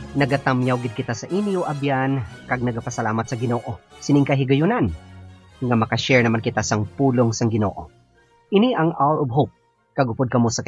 Nagatamyaw gid kita sa inyo abyan kag nagapasalamat sa Ginoo. Sining kahigayunan nga makashare naman kita sang pulong sang Ginoo. Ini ang Hour of Hope. Kagupod kamo sa